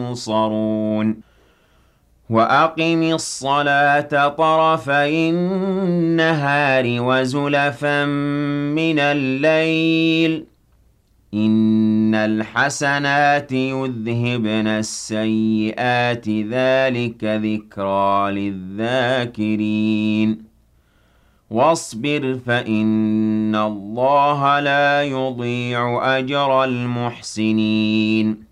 يُنصَرُونَ وَأَقِمِ الصَّلَاةَ طَرَفَيِ النَّهَارِ وَزُلَفًا مِّنَ اللَّيْلِ ۚ إِنَّ الْحَسَنَاتِ يُذْهِبْنَ السَّيِّئَاتِ ۚ ذَٰلِكَ ذِكْرَىٰ لِلذَّاكِرِينَ وَاصْبِرْ فَإِنَّ اللَّهَ لَا يُضِيعُ أَجْرَ الْمُحْسِنِينَ